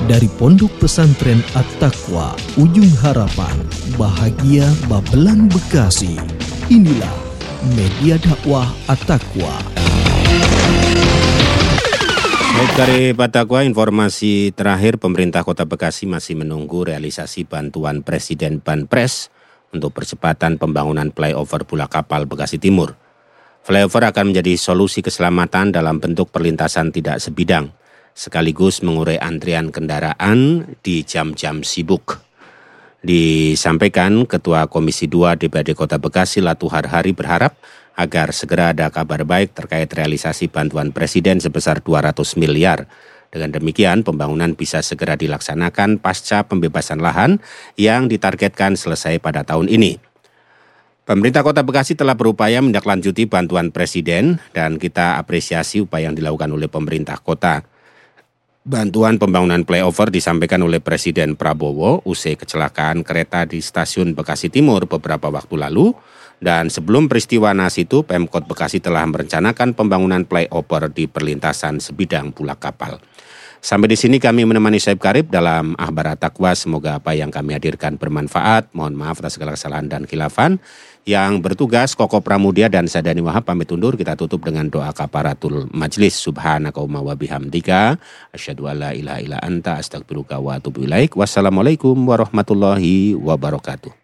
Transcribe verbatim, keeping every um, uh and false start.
Dari Pondok Pesantren At-Taqwa, Ujung Harapan, Bahagia Babelan, Bekasi. Inilah Media Dakwah At-Taqwa. Baik, dari At-Taqwa, informasi terakhir, pemerintah Kota Bekasi masih menunggu realisasi bantuan Presiden Banpres untuk percepatan pembangunan flyover Bulak Kapal Bekasi Timur. Flyover akan menjadi solusi keselamatan dalam bentuk perlintasan tidak sebidang, sekaligus mengurai antrian kendaraan di jam-jam sibuk. Disampaikan Ketua Komisi dua D P R D Kota Bekasi Latuhar Hari berharap agar segera ada kabar baik terkait realisasi bantuan Presiden sebesar dua ratus miliar. Dengan demikian, pembangunan bisa segera dilaksanakan pasca pembebasan lahan yang ditargetkan selesai pada tahun ini. Pemerintah Kota Bekasi telah berupaya menindaklanjuti bantuan Presiden dan kita apresiasi upaya yang dilakukan oleh pemerintah kota. Bantuan pembangunan flyover disampaikan oleh Presiden Prabowo usai kecelakaan kereta di stasiun Bekasi Timur beberapa waktu lalu. Dan sebelum peristiwa naas itu, Pemkot Bekasi telah merencanakan pembangunan flyover di perlintasan sebidang Bulak Kapal. Sampai di sini kami menemani Syed Karib dalam Akhbar At-Taqwa. Semoga apa yang kami hadirkan bermanfaat. Mohon maaf atas segala kesalahan dan khilafan. Yang bertugas Koko Pramudia dan Sadani Wahab pamit undur. Kita tutup dengan doa kafaratul majlis. Subhanaka wa bihamdika asyhadu alla ilaha illa anta astaghfiruka wa atubu ilaik. Wassalamualaikum warahmatullahi wabarakatuh.